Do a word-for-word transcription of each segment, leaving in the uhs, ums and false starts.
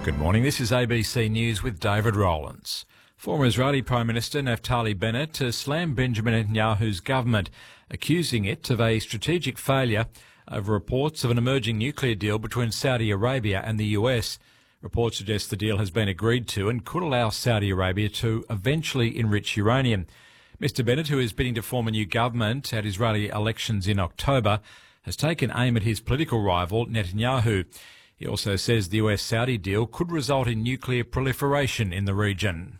Good morning, this is A B C News with David Rowlands. Former Israeli Prime Minister Naftali Bennett has slammed Benjamin Netanyahu's government, accusing it of a strategic failure over reports of an emerging nuclear deal between Saudi Arabia and the U S. Reports suggest the deal has been agreed to and could allow Saudi Arabia to eventually enrich uranium. Mister Bennett, who is bidding to form a new government at Israeli elections in October, has taken aim at his political rival Netanyahu. He also says the U S-Saudi deal could result in nuclear proliferation in the region.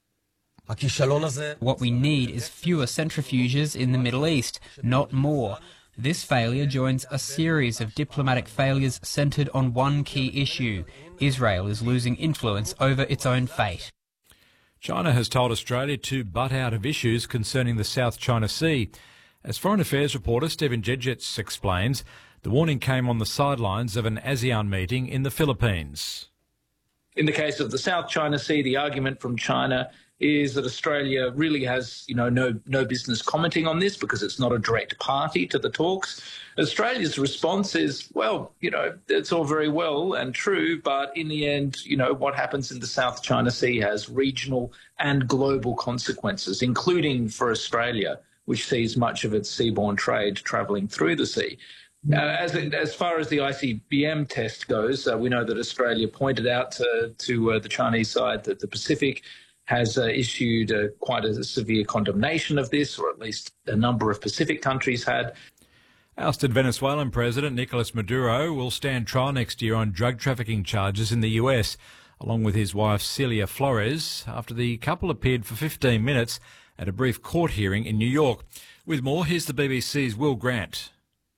What we need is fewer centrifuges in the Middle East, not more. This failure joins a series of diplomatic failures centred on one key issue. Israel is losing influence over its own fate. China has told Australia to butt out of issues concerning the South China Sea. As Foreign Affairs reporter Stephen Jedgetz explains, the warning came on the sidelines of an ASEAN meeting in the Philippines. In the case of the South China Sea, the argument from China is that Australia really has, you know, no no business commenting on this because it's not a direct party to the talks. Australia's response is, well, you know, it's all very well and true, but in the end, you know, what happens in the South China Sea has regional and global consequences, including for Australia, which sees much of its seaborne trade travelling through the sea. Uh, as as far as the I C B M test goes, uh, we know that Australia pointed out to, to uh, the Chinese side that the Pacific has uh, issued uh, quite a severe condemnation of this, or at least a number of Pacific countries had. Ousted Venezuelan President Nicolas Maduro will stand trial next year on drug trafficking charges in the U S, along with his wife Celia Flores, after the couple appeared for fifteen minutes at a brief court hearing in New York. With more, here's the B B C's Will Grant.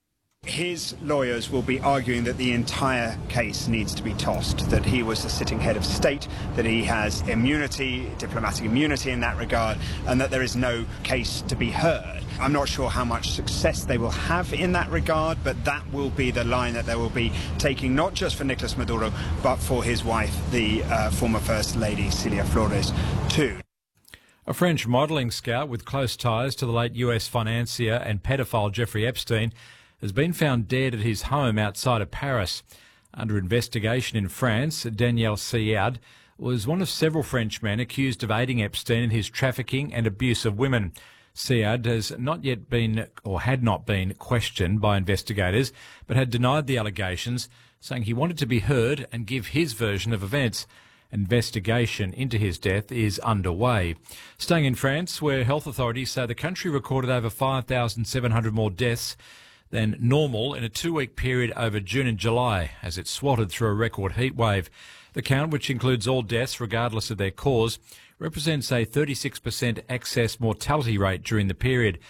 His lawyers will be arguing that the entire case needs to be tossed, that he was the sitting head of state, that he has immunity, diplomatic immunity in that regard, and that there is no case to be heard. I'm not sure how much success they will have in that regard, but that will be the line that they will be taking, not just for Nicolas Maduro, but for his wife, the uh, former First Lady, Celia Flores, too. A French modelling scout with close ties to the late U S financier and pedophile Jeffrey Epstein has been found dead at his home outside of Paris. Under investigation in France, Daniel Siad was one of several Frenchmen accused of aiding Epstein in his trafficking and abuse of women. Siad has not yet been, or had not been, questioned by investigators, but had denied the allegations, saying he wanted to be heard and give his version of events. Investigation into his death is underway. Staying in France, where health authorities say the country recorded over five thousand seven hundred more deaths than normal in a two-week period over June and July, as it swatted through a record heatwave. The count, which includes all deaths regardless of their cause, represents a thirty-six percent excess mortality rate during the period,